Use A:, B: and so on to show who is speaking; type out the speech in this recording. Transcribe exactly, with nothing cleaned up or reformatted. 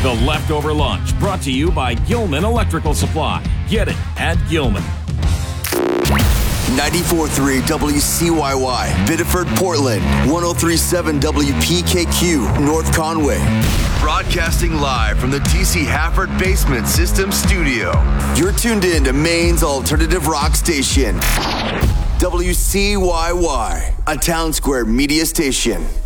A: The Leftover Lunch, brought to you by Gilman Electrical Supply. Get it at Gilman.
B: ninety-four point three W C Y Y, Biddeford, Portland. one oh three point seven W P K Q, North Conway. Broadcasting live from the T C Hafford Basement System Studio. You're tuned in to Maine's alternative rock station. W C Y Y, a Town Square media station.